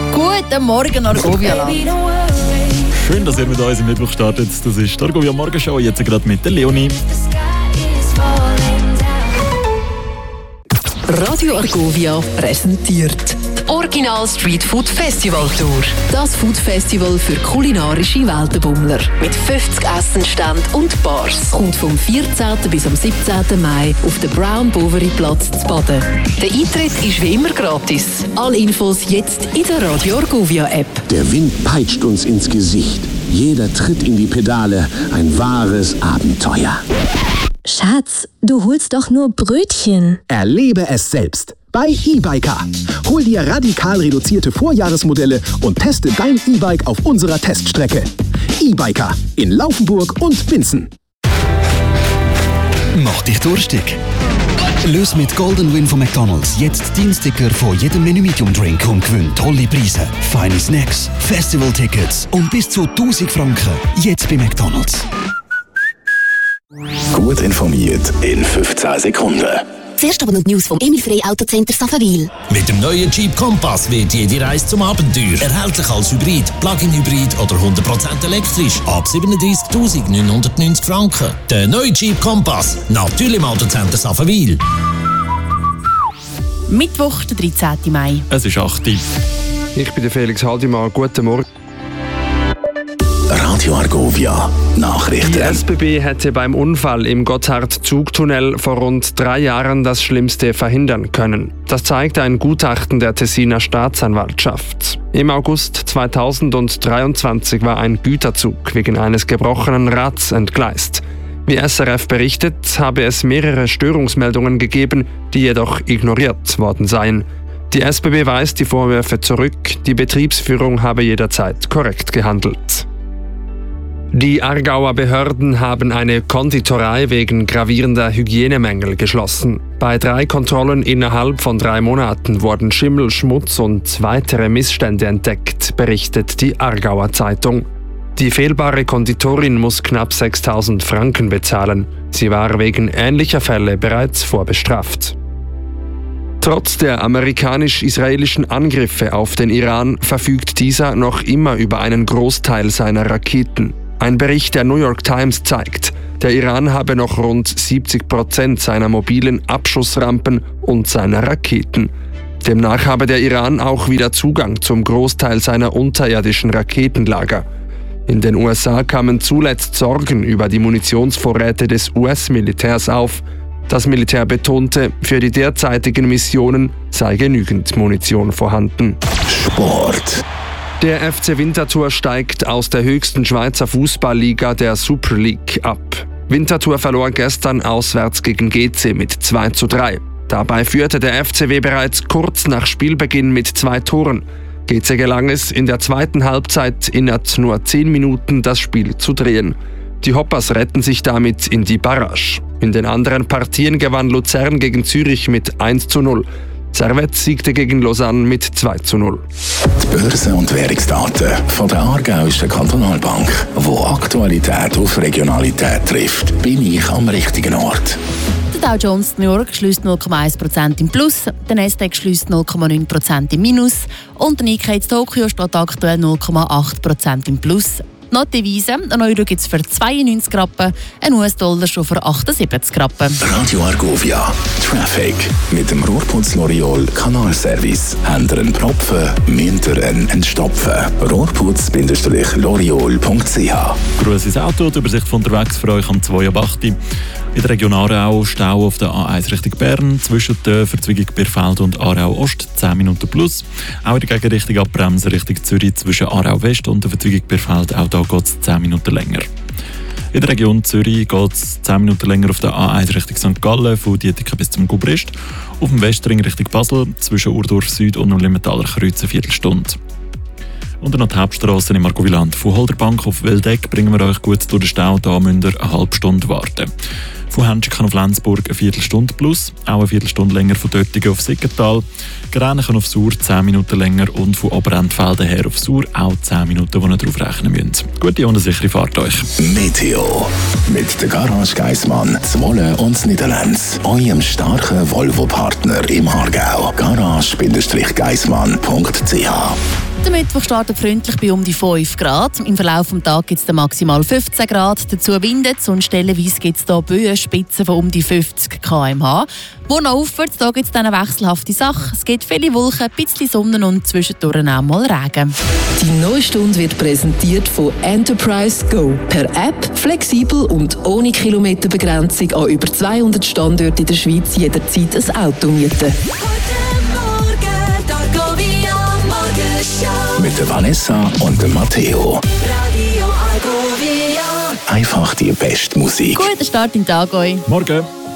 Guten Morgen, Argovia. Schön, dass ihr mit uns im Mittwoch startet. Das ist die Argovia Morgenshow, jetzt gerade mit der Leonie. Radio Argovia präsentiert Original Street Food Festival Tour. Das Food Festival für kulinarische Weltenbummler. Mit 50 Essenständen und Bars. Kommt vom 14. bis am 17. Mai auf den Brown Boveri Platz zu Baden. Der Eintritt ist wie immer gratis. Alle Infos jetzt in der Radio Argovia App. Der Wind peitscht uns ins Gesicht. Jeder tritt in die Pedale. Ein wahres Abenteuer. Schatz, du holst doch nur Brötchen. Erlebe es selbst bei eBiker. Hol dir radikal reduzierte Vorjahresmodelle und teste dein E-Bike auf unserer Teststrecke. eBiker in Laufenburg und Winsen. Mach dich durstig. Löse mit Golden Win von McDonald's jetzt deinen Sticker von jedem Menü Medium Drink und gewinn tolle Preise, feine Snacks, Festival-Tickets und bis zu 1000 Franken. Jetzt bei McDonald's. Gut informiert in 15 Sekunden. Zuerst aber noch die News vom Emil Frey Autocenter Saffenwil. Mit dem neuen Jeep Compass wird jede Reise zum Abenteuer. Erhältlich als Hybrid, Plug-in-Hybrid oder 100% elektrisch. Ab 37.990 Franken. Der neue Jeep Compass. Natürlich im Autocenter Saffenwil. Mittwoch, der 13. Mai. Es ist 8 Uhr. Ich bin der Felix Haldimann. Guten Morgen. Radio Argovia Nachrichten. Die SBB hätte beim Unfall im Gotthard-Zugtunnel vor rund 3 Jahren das Schlimmste verhindern können. Das zeigt ein Gutachten der Tessiner Staatsanwaltschaft. Im August 2023 war ein Güterzug wegen eines gebrochenen Rads entgleist. Wie SRF berichtet, habe es mehrere Störungsmeldungen gegeben, die jedoch ignoriert worden seien. Die SBB weist die Vorwürfe zurück, die Betriebsführung habe jederzeit korrekt gehandelt. Die Aargauer Behörden haben eine Konditorei wegen gravierender Hygienemängel geschlossen. Bei 3 Kontrollen innerhalb von 3 Monaten wurden Schimmel, Schmutz und weitere Missstände entdeckt, berichtet die Aargauer Zeitung. Die fehlbare Konditorin muss knapp 6.000 Franken bezahlen. Sie war wegen ähnlicher Fälle bereits vorbestraft. Trotz der amerikanisch-israelischen Angriffe auf den Iran verfügt dieser noch immer über einen Großteil seiner Raketen. Ein Bericht der New York Times zeigt, der Iran habe noch rund 70% seiner mobilen Abschussrampen und seiner Raketen. Demnach habe der Iran auch wieder Zugang zum Großteil seiner unterirdischen Raketenlager. In den USA kamen zuletzt Sorgen über die Munitionsvorräte des US-Militärs auf. Das Militär betonte, für die derzeitigen Missionen sei genügend Munition vorhanden. Sport. Der FC Winterthur steigt aus der höchsten Schweizer Fußballliga, der Super League, ab. Winterthur verlor gestern auswärts gegen GC mit 2:3. Dabei führte der FCW bereits kurz nach Spielbeginn mit 2 Toren. GC gelang es, in der zweiten Halbzeit innerhalb nur 10 Minuten das Spiel zu drehen. Die Hoppers retten sich damit in die Barrage. In den anderen Partien gewann Luzern gegen Zürich mit 1:0. Servette siegte gegen Lausanne mit 2:0. Die Börsen- und Währungsdaten von der Aargauischen Kantonalbank, wo Aktualität auf Regionalität trifft, bin ich am richtigen Ort. Der Dow Jones New York schließt 0,1% im Plus, der Nasdaq schließt 0,9% im Minus und der Nikkei in Tokio steht aktuell 0,8% im Plus. Noch die Devise, ein Euro gibt es für 92 Rappen, ein US-Dollar schon für 78 Rappen. Radio Argovia Traffic mit dem Rohrputz L'Oreal Kanalservice. Habt ihr einen Propfen, müsst ihr einen entstopfen. Rohrputz-l'Oreal.ch. Grosses Auto, die Übersicht von unterwegs für euch am 2 ab 8. In der Region Aarau Stau auf der A1 Richtung Bern, zwischen der Verzweigung Birfeld und Aarau Ost 10 Minuten plus. Auch in der Gegenrichtung abbremsen Richtung Zürich zwischen Aarau West und der Verzweigung Birfeld, auch da geht es 10 Minuten länger. In der Region Zürich geht es 10 Minuten länger auf der A1 Richtung St. Gallen, von Dietiken bis zum Gubrist. Auf dem Westring Richtung Basel, zwischen Urdorf Süd und dem Limmentaler Kreuz eine Viertelstunde. Und noch die Hauptstrasse im Argoviland. Von Holderbank auf Wildeck bringen wir euch gut durch den Stau, da müsst ihr eine halbe Stunde warten. Von Hänschikon auf Lenzburg eine Viertelstunde plus, auch eine Viertelstunde länger von Döttingen auf Siggenthal. Gränichen auf Sur 10 Minuten länger und von Oberentfelden her auf Sur auch 10 Minuten, die ihr darauf rechnen müsst. Gute und eine sichere Fahrt euch. Meteo. Mit der Garage Geissmann, Zwolle und Niederlands. Eurem starken Volvo-Partner im Aargau. Garage-geissmann.ch. Der Mittwoch startet freundlich bei um die 5 Grad. Im Verlauf des Tages gibt es maximal 15 Grad. Dazu windet es und stellenweise gibt es hier Böenspitzen von um die 50 km/h. Wo noch aufwärts, da gibt es dann eine wechselhafte Sache. Es gibt viele Wolken, ein bisschen Sonne und zwischendurch auch mal Regen. Die neue Stunde wird präsentiert von Enterprise Go. Per App, flexibel und ohne Kilometerbegrenzung an über 200 Standorten in der Schweiz jederzeit ein Auto mieten. Mit der Vanessa und dem Matteo. Einfach die beste Musik. Guten Start in den Tag euch. Morgen.